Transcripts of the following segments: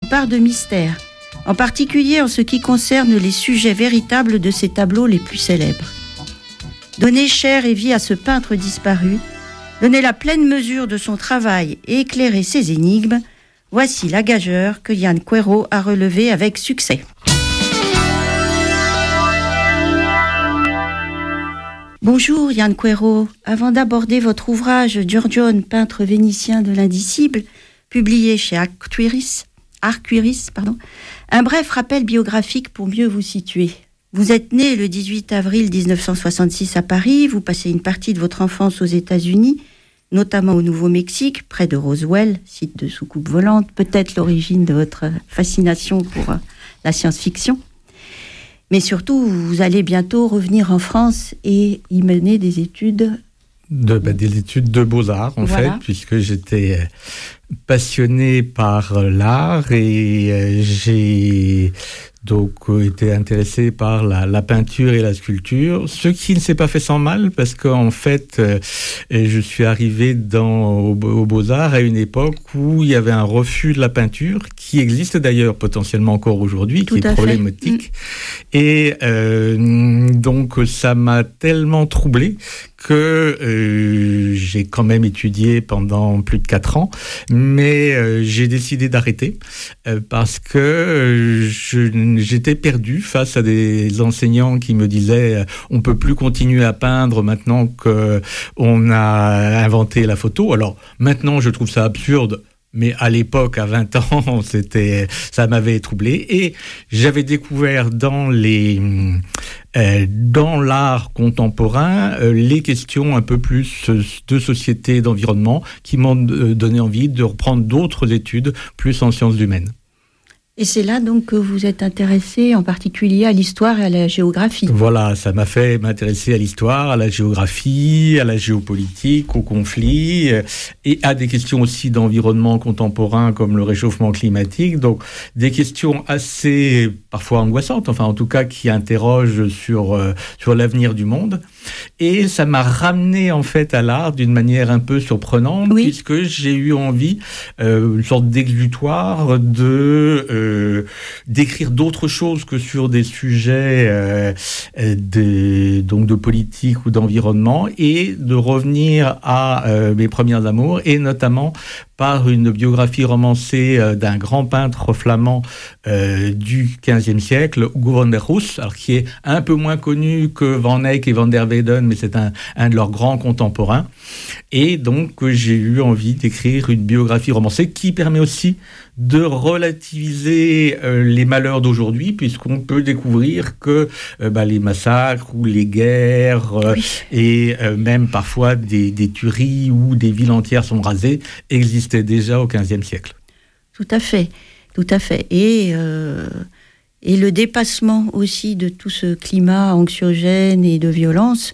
part de mystère, en particulier en ce qui concerne les sujets véritables de ses tableaux les plus célèbres. Donner chair et vie à ce peintre disparu, donner la pleine mesure de son travail et éclairer ses énigmes, voici la gageure que Yann Queiro a relevée avec succès. Bonjour Yann Queiro. Avant d'aborder votre ouvrage Giorgione, peintre vénitien de l'indicible, publié chez Arcueris, un bref rappel biographique pour mieux vous situer. Vous êtes né le 18 avril 1966 à Paris, vous passez une partie de votre enfance aux États-Unis, notamment au Nouveau-Mexique, près de Roswell, site de soucoupe volante, peut-être l'origine de votre fascination pour la science-fiction. Mais surtout, vous allez bientôt revenir en France et y mener des études... Des études de beaux-arts, en fait, puisque j'étais passionné par l'art et j'ai donc été intéressé par la peinture et la sculpture, ce qui ne s'est pas fait sans mal, parce qu'en fait, je suis arrivé aux Beaux-Arts à une époque où il y avait un refus de la peinture, qui existe d'ailleurs potentiellement encore aujourd'hui, qui est problématique. Et donc, ça m'a tellement troublé que j'ai quand même étudié pendant plus de 4 ans, mais j'ai décidé d'arrêter parce que j'étais perdu face à des enseignants qui me disaient on peut plus continuer à peindre maintenant qu'on a inventé la photo. Alors maintenant je trouve ça absurde, mais à l'époque, à 20 ans, ça m'avait troublé. Et j'avais découvert dans l'art contemporain les questions un peu plus de société, d'environnement, qui m'ont donné envie de reprendre d'autres études plus en sciences humaines. Et c'est là donc que vous êtes intéressé en particulier à l'histoire et à la géographie. Voilà, ça m'a fait m'intéresser à l'histoire, à la géographie, à la géopolitique, aux conflits et à des questions aussi d'environnement contemporain comme le réchauffement climatique. Donc des questions assez parfois angoissantes, enfin en tout cas qui interrogent sur l'avenir du monde. Et ça m'a ramené en fait à l'art d'une manière un peu surprenante, puisque j'ai eu envie, une sorte d'exutoire d'écrire d'autres choses que sur des sujets donc de politique ou d'environnement, et de revenir à mes premiers amours, et notamment par une biographie romancée d'un grand peintre flamand du XVe siècle, Hugo van der Roos, alors qui est un peu moins connu que Van Eyck et Van der Weyden, mais c'est un de leurs grands contemporains. Et donc j'ai eu envie d'écrire une biographie romancée qui permet aussi de relativiser les malheurs d'aujourd'hui, puisqu'on peut découvrir que les massacres ou les guerres et même parfois des tueries où des villes entières sont rasées existaient déjà au XVe siècle. Tout à fait. Et le dépassement aussi de tout ce climat anxiogène et de violence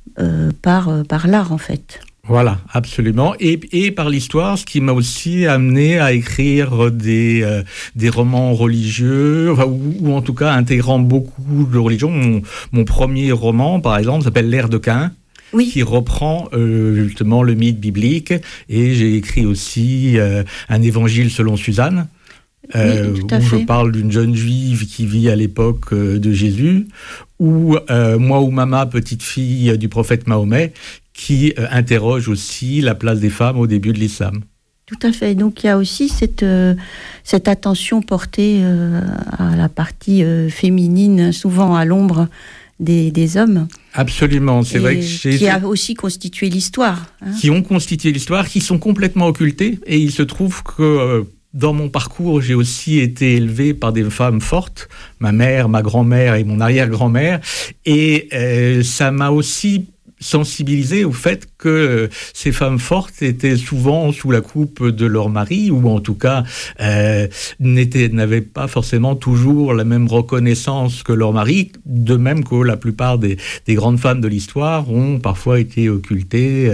par l'art, en fait. Voilà, absolument. Et par l'histoire, ce qui m'a aussi amené à écrire des romans religieux, ou en tout cas intégrant beaucoup de religions. Mon premier roman, par exemple, s'appelle L'ère de Caïn. Qui reprend justement le mythe biblique, et j'ai écrit aussi un évangile selon Suzanne, où je parle d'une jeune juive qui vit à l'époque de Jésus, ou Moi ou Mama, petite fille du prophète Mahomet, qui interroge aussi la place des femmes au début de l'islam. Tout à fait. Donc il y a aussi cette attention portée à la partie féminine, souvent à l'ombre des hommes. Absolument, c'est vrai que qui a aussi constitué l'histoire. Qui ont constitué l'histoire, qui sont complètement occultés, et il se trouve que dans mon parcours, j'ai aussi été élevé par des femmes fortes, ma mère, ma grand-mère et mon arrière-grand-mère, et ça m'a aussi sensibilisé au fait que ces femmes fortes étaient souvent sous la coupe de leur mari, ou en tout cas n'avaient pas forcément toujours la même reconnaissance que leur mari, de même que la plupart des grandes femmes de l'histoire ont parfois été occultées.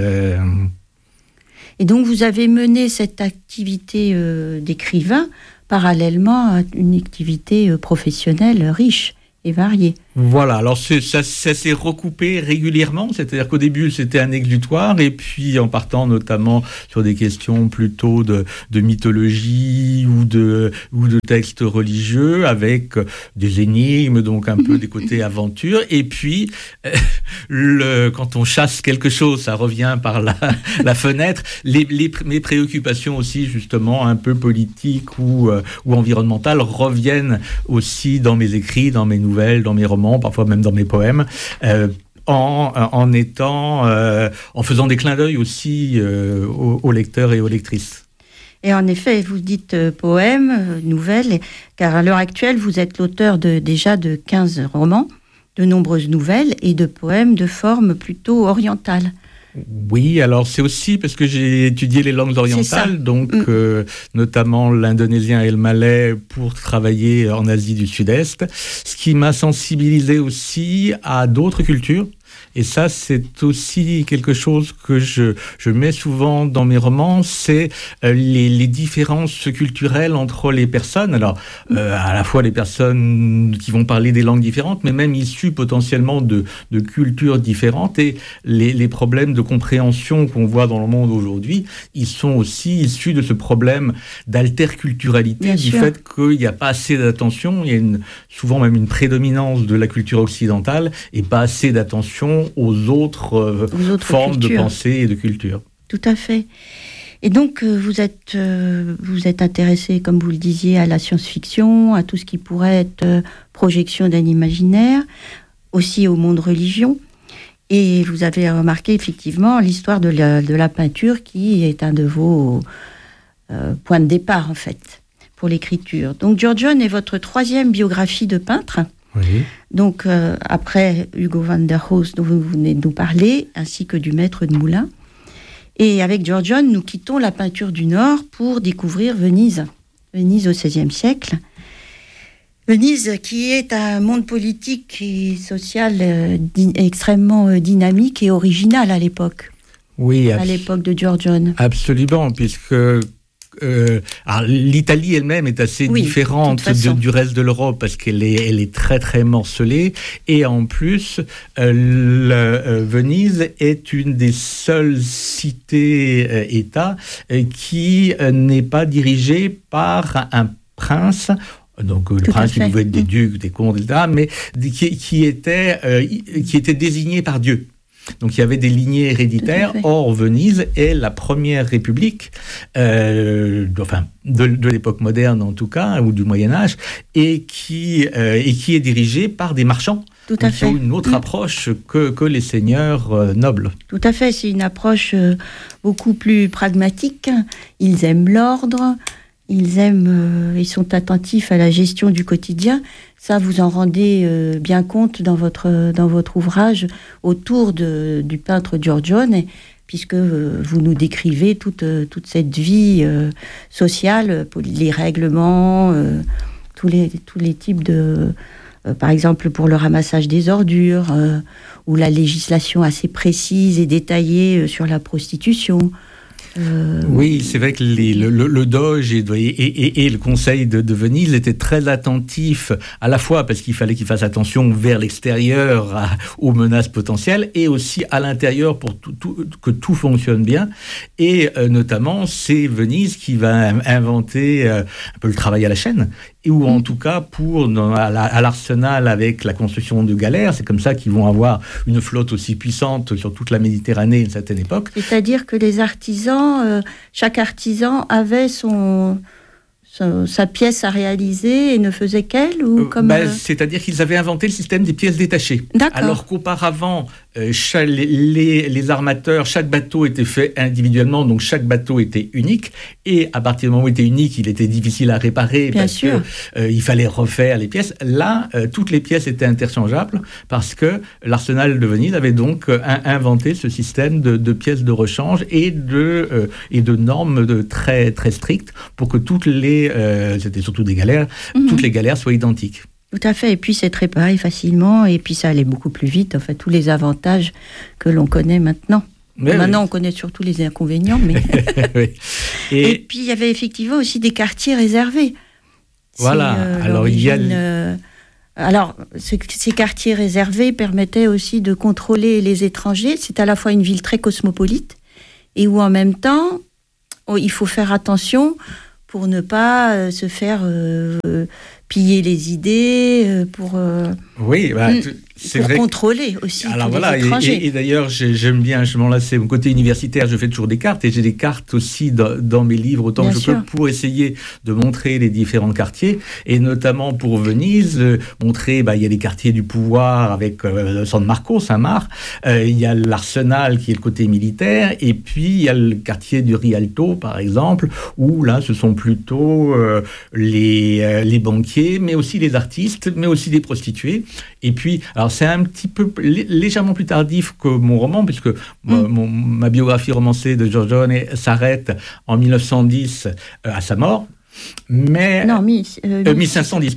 Et donc vous avez mené cette activité d'écrivain parallèlement à une activité professionnelle riche et variée. Voilà, alors ça s'est recoupé régulièrement, c'est-à-dire qu'au début c'était un exutoire, et puis en partant notamment sur des questions plutôt de mythologie ou de textes religieux, avec des énigmes, donc un peu des côtés aventure, et puis quand on chasse quelque chose, ça revient par la fenêtre, mes préoccupations aussi justement un peu politiques ou environnementales reviennent aussi dans mes écrits, dans mes nouvelles, dans mes romans, parfois même dans mes poèmes, en faisant des clins d'œil aussi aux lecteurs et aux lectrices. Et en effet, vous dites poèmes, nouvelles, car à l'heure actuelle, vous êtes l'auteur déjà de 15 romans, de nombreuses nouvelles et de poèmes de forme plutôt orientale. Oui, alors c'est aussi parce que j'ai étudié les langues orientales, donc notamment l'indonésien et le malais pour travailler en Asie du Sud-Est, ce qui m'a sensibilisé aussi à d'autres cultures. Et ça, c'est aussi quelque chose que je mets souvent dans mes romans, c'est les différences culturelles entre les personnes. Alors, à la fois les personnes qui vont parler des langues différentes, mais même issues potentiellement de cultures différentes. Et les problèmes de compréhension qu'on voit dans le monde aujourd'hui, ils sont aussi issus de ce problème d'alterculturalité, du fait qu'il n'y a pas assez d'attention, il y a souvent même une prédominance de la culture occidentale et pas assez d'attention aux autres formes cultures. De pensée et de culture. Tout à fait. Et donc, vous êtes intéressé, comme vous le disiez, à la science-fiction, à tout ce qui pourrait être projection d'un imaginaire, aussi au monde religion. Et vous avez remarqué effectivement l'histoire de la peinture qui est un de vos points de départ, en fait, pour l'écriture. Donc, George John est votre 3e biographie de peintre. Oui. Donc, après Hugo van der Horst, dont vous venez de nous parler, ainsi que du maître de moulin. Et avec George John, nous quittons la peinture du Nord pour découvrir Venise. Venise au XVIe siècle. Venise qui est un monde politique et social extrêmement dynamique et original à l'époque. Oui, à l'époque de George John. Absolument, puisque... alors, l'Italie elle-même est assez différente du reste de l'Europe parce qu'elle est très très morcelée, et en plus Venise est une des seules cités-États qui n'est pas dirigée par un prince. Donc le prince qui pouvait être des ducs, des comtes, etc., mais qui était désigné par Dieu. Donc il y avait des lignées héréditaires. Or, Venise est la première république, de l'époque moderne en tout cas, ou du Moyen-Âge, et qui est dirigée par des marchands. Tout à fait. Qui ont une autre approche que les seigneurs nobles. Tout à fait, c'est une approche beaucoup plus pragmatique. Ils aiment l'ordre, ils sont attentifs à la gestion du quotidien. Ça, vous en rendez bien compte dans votre ouvrage autour du peintre George John, puisque vous nous décrivez toute cette vie sociale, les règlements, tous les types de... par exemple, pour le ramassage des ordures, ou la législation assez précise et détaillée sur la prostitution. Oui, c'est vrai que le Doge et le Conseil de Venise étaient très attentifs, à la fois parce qu'il fallait qu'ils fassent attention vers l'extérieur aux menaces potentielles, et aussi à l'intérieur pour que tout fonctionne bien. Et notamment, c'est Venise qui va inventer un peu le travail à la chaîne, ou en tout cas à l'arsenal avec la construction de galères. C'est comme ça qu'ils vont avoir une flotte aussi puissante sur toute la Méditerranée à une certaine époque. C'est-à-dire que les artisans, chaque artisan avait sa pièce à réaliser et ne faisait qu'elle, ou c'est-à-dire qu'ils avaient inventé le système des pièces détachées. D'accord. Alors qu'auparavant, les armateurs, chaque bateau était fait individuellement, donc chaque bateau était unique, et à partir du moment où il était unique, il était difficile à réparer. Bien sûr. Il fallait refaire les pièces. Là, toutes les pièces étaient interchangeables parce que l'arsenal de Venise avait donc inventé ce système de pièces de rechange et de normes très, très strictes pour que c'était surtout des galères, toutes les galères soient identiques. Tout à fait, et puis c'est réparé facilement, et puis ça allait beaucoup plus vite, en fait, tous les avantages que l'on connaît maintenant. Maintenant, on connaît surtout les inconvénients, mais... Oui. Et puis, il y avait effectivement aussi des quartiers réservés. Voilà, alors il y a... Alors, ces quartiers réservés permettaient aussi de contrôler les étrangers. C'est à la fois une ville très cosmopolite et où en même temps, il faut faire attention pour ne pas se faire piller les idées, pour c'est pour vrai contrôler aussi alors tous voilà, les étrangers. et d'ailleurs, j'aime bien, là, c'est mon côté universitaire, je fais toujours des cartes, et j'ai des cartes aussi dans mes livres, autant Bien que je sûr. peux, pour essayer de montrer les différents quartiers, et notamment pour Venise, montrer, il y a les quartiers du pouvoir avec San Marco, Saint-Marc, il y a l'Arsenal qui est le côté militaire, et puis il y a le quartier du Rialto, par exemple, où là, ce sont plutôt les banquiers, mais aussi les artistes, mais aussi des prostituées, et puis, alors c'est un petit peu légèrement plus tardif que mon roman, puisque ma biographie romancée de Giorgione s'arrête en 1910 à sa mort. Mais 1510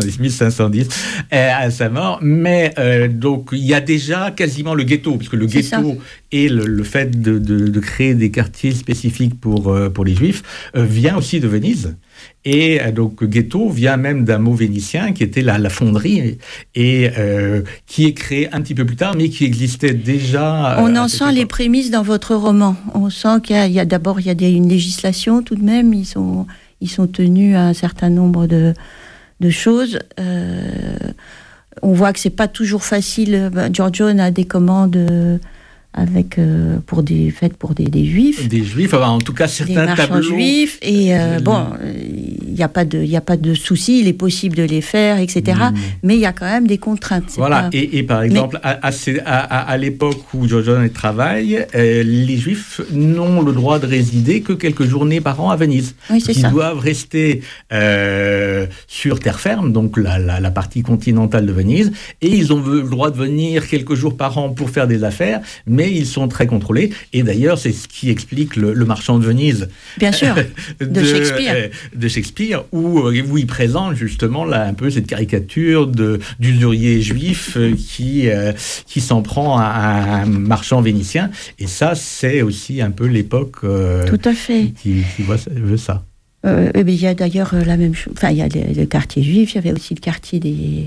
à sa mort, mais donc il y a déjà quasiment le ghetto, puisque le ghetto et le fait de créer des quartiers spécifiques pour les juifs vient aussi de Venise. Et donc ghetto vient même d'un mot vénitien qui était la fonderie, et qui est créé un petit peu plus tard, mais qui existait déjà. On en sent les prémices dans votre roman. On sent qu'il y a d'abord une législation tout de même. Ils sont tenus à un certain nombre de choses. On voit que c'est pas toujours facile. Giorgione a des commandes pour des juifs. Des juifs, en tout cas certains des tableaux. Juifs, et il n'y a pas de souci, il est possible de les faire, etc. Mais il y a quand même des contraintes. Voilà, et par exemple, à l'époque où Giorgione travaille, les Juifs n'ont le droit de résider que quelques journées par an à Venise. Oui, c'est ça. Ils doivent rester sur terre ferme, donc la partie continentale de Venise, et ils ont le droit de venir quelques jours par an pour faire des affaires, mais ils sont très contrôlés. Et d'ailleurs, c'est ce qui explique le Marchand de Venise. Bien sûr, de Shakespeare, où il présente justement là un peu cette caricature d'usurier juif qui s'en prend à un marchand vénitien. Et ça, c'est aussi un peu l'époque tout à fait. qui veut ça. Il y a d'ailleurs la même chose. Enfin, il y a le quartier juif, il y avait aussi le quartier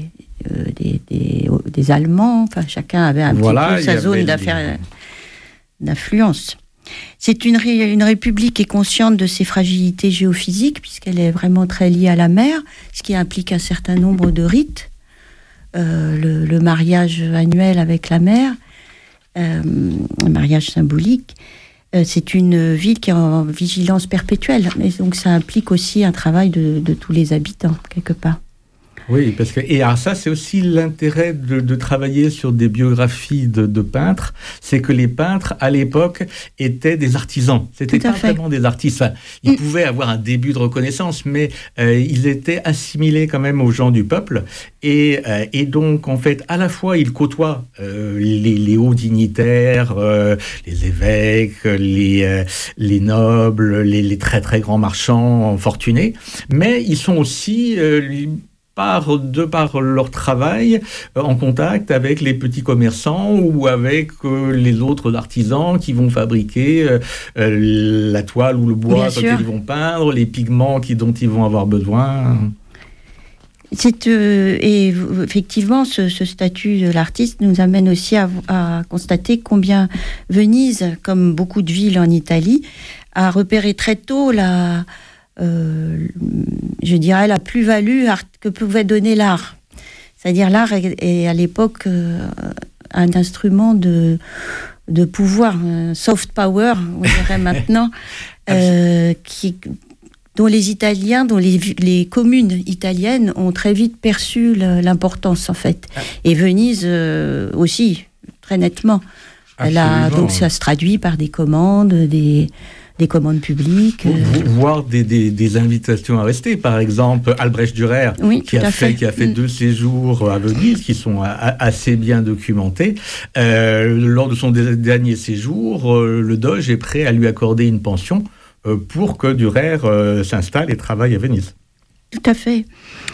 des Allemands. Enfin, chacun avait un petit peu sa zone d'influence. C'est une république qui est consciente de ses fragilités géophysiques, puisqu'elle est vraiment très liée à la mer, ce qui implique un certain nombre de rites. Le mariage annuel avec la mer, un mariage symbolique. C'est une ville qui est en vigilance perpétuelle, mais donc ça implique aussi un travail de tous les habitants, quelque part. Oui, alors ça, c'est aussi l'intérêt de travailler sur des biographies de peintres, c'est que les peintres, à l'époque, étaient des artisans. C'était pas vraiment des artistes. Enfin, ils pouvaient avoir un début de reconnaissance, mais ils étaient assimilés quand même aux gens du peuple. Et donc, en fait, à la fois, ils côtoient les hauts dignitaires, les évêques, les nobles, les très très grands marchands fortunés, mais ils sont aussi de par leur travail, en contact avec les petits commerçants ou avec les autres artisans qui vont fabriquer la toile ou le bois quand ils vont peindre, les pigments dont ils vont avoir besoin. Et effectivement, ce statut de l'artiste nous amène aussi à constater combien Venise, comme beaucoup de villes en Italie, a repéré très tôt la plus-value que pouvait donner l'art. C'est-à-dire l'art est à l'époque un instrument de pouvoir, un soft power, on dirait maintenant, dont les Italiens, dont les communes italiennes ont très vite perçu l'importance, en fait. Et Venise aussi, très nettement. Donc ça se traduit par des commandes, des commandes publiques. Voire des invitations à rester. Par exemple, Albrecht Dürer, qui a fait 2 séjours à Venise, qui sont assez bien documentés. Lors de son dernier séjour, le Doge est prêt à lui accorder une pension pour que Dürer s'installe et travaille à Venise. Tout à fait.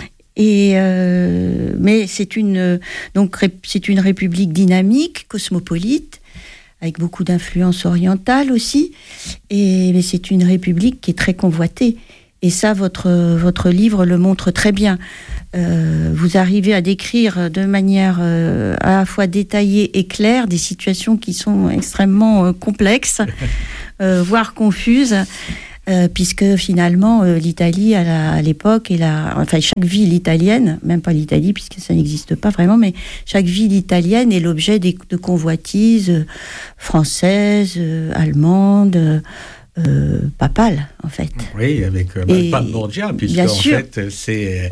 Mais c'est une république dynamique, cosmopolite, avec beaucoup d'influence orientale aussi, mais c'est une république qui est très convoitée. Et ça, votre livre le montre très bien. Vous arrivez à décrire de manière à la fois détaillée et claire des situations qui sont extrêmement complexes, voire confuses. Puisque finalement l'Italie à l'époque chaque ville italienne, même pas l'Italie puisque ça n'existe pas vraiment, mais chaque ville italienne est l'objet de convoitises françaises, allemandes, papales en fait. Oui, avec le pape Borgia, puisque en fait c'est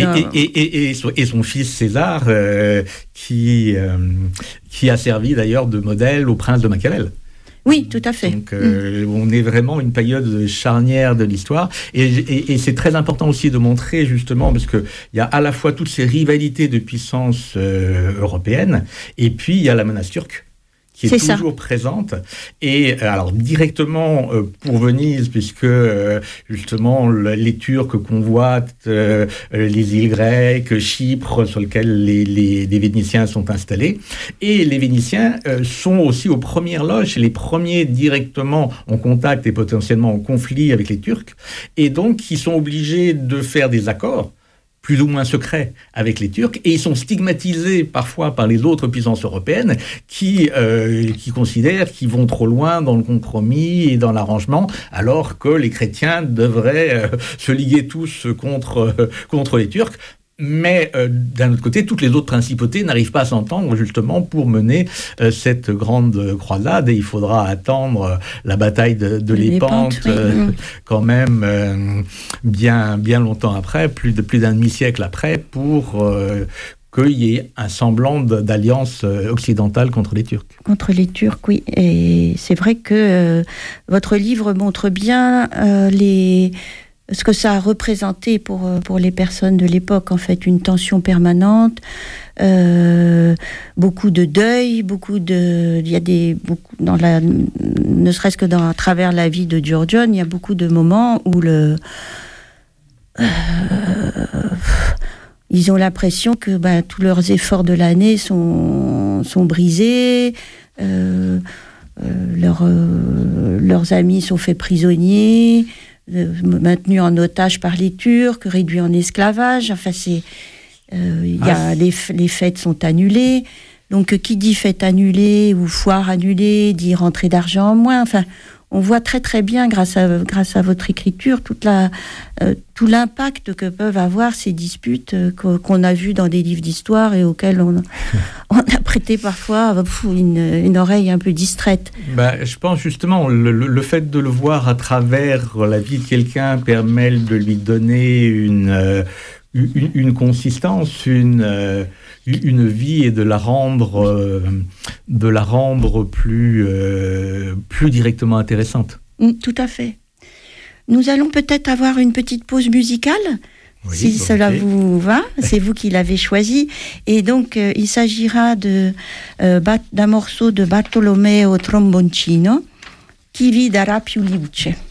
et son fils César qui a servi d'ailleurs de modèle au prince de Machiavel. Oui, tout à fait. Donc, on est vraiment une période charnière de l'histoire. Et c'est très important aussi de montrer, justement, parce qu'il y a à la fois toutes ces rivalités de puissances européennes, et puis il y a la menace turque, qui est toujours présente. Et alors, directement pour Venise, puisque justement les Turcs convoitent les îles grecques, Chypre, sur lesquelles les Vénitiens sont installés. Et les Vénitiens sont aussi aux premières loges, les premiers directement en contact et potentiellement en conflit avec les Turcs. Et donc, ils sont obligés de faire des accords plus ou moins secrets avec les Turcs, et ils sont stigmatisés parfois par les autres puissances européennes qui considèrent qu'ils vont trop loin dans le compromis et dans l'arrangement, alors que les chrétiens devraient se liguer tous contre les Turcs. Mais d'un autre côté, toutes les autres principautés n'arrivent pas à s'entendre justement pour mener cette grande croisade, et il faudra attendre la bataille de Lépante quand même bien longtemps après, plus d'un demi-siècle après, pour qu'il y ait un semblant d'alliance occidentale contre les Turcs. Contre les Turcs, oui. Et c'est vrai que votre livre montre bien ce que ça a représenté pour les personnes de l'époque, en fait, une tension permanente, beaucoup de deuil, ne serait-ce que à travers la vie de Giorgione, il y a beaucoup de moments où ils ont l'impression que tous leurs efforts de l'année sont brisés, leurs amis sont faits prisonniers, maintenus en otage par les Turcs, réduits en esclavage. Enfin, les fêtes sont annulées. Donc, qui dit fête annulée ou foire annulée, dit rentrée d'argent en moins. Enfin, on voit très très bien, grâce à votre écriture, tout l'impact que peuvent avoir ces disputes qu'on a vues dans des livres d'histoire et auxquels on a prêté parfois une oreille un peu distraite. Je pense justement, le fait de le voir à travers la vie de quelqu'un permet de lui donner une consistance, une vie, et de la rendre plus directement intéressante. Tout à fait. Nous allons peut-être avoir une petite pause musicale, si cela vous va. C'est vous qui l'avez choisi. Et donc, il s'agira d'un morceau de Bartolomeo Tromboncino, Chi vi darà più luce.